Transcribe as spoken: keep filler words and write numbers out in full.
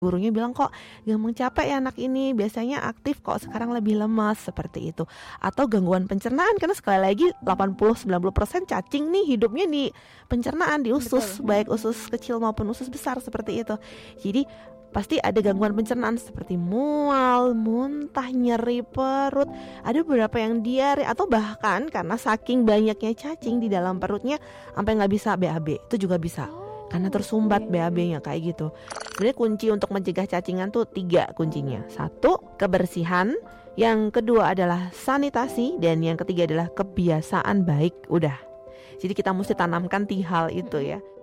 Gurunya bilang, "Kok gampang capek ya anak ini, biasanya aktif kok sekarang lebih lemas," seperti itu. Atau gangguan pencernaan, karena sekali lagi delapan puluh sampai sembilan puluh persen cacing nih hidupnya di pencernaan, di usus, Betul. baik usus kecil maupun usus besar seperti itu. Jadi pasti ada gangguan pencernaan seperti mual, muntah, nyeri perut, ada beberapa yang diare, atau bahkan karena saking banyaknya cacing di dalam perutnya sampai nggak bisa B A B, itu juga bisa. Karena tersumbat B A B-nya kayak gitu. Sebenarnya kunci untuk mencegah cacingan tuh tiga kuncinya. Satu, kebersihan. Yang kedua adalah sanitasi. Dan yang ketiga adalah kebiasaan baik. Udah. Jadi kita mesti tanamkan tiga hal itu ya.